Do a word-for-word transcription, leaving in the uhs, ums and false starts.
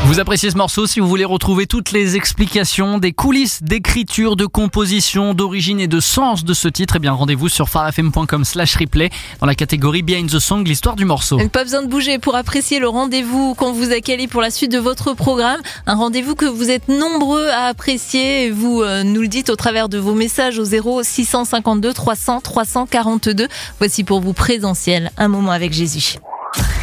Vous appréciez ce morceau? Si vous voulez retrouver toutes les explications, des coulisses d'écriture, de composition, d'origine et de sens de ce titre, eh bien rendez-vous sur farfm point com slash replay dans la catégorie Behind the Song, l'histoire du morceau. Pas besoin de bouger pour apprécier le rendez-vous qu'on vous a calé pour la suite de votre programme. Un rendez-vous que vous êtes nombreux à apprécier et vous euh, nous le dites au travers de vos messages au zéro six cent cinquante-deux trois cents trois cent quarante-deux. Voici pour vous Présentiel, un moment avec Jésus.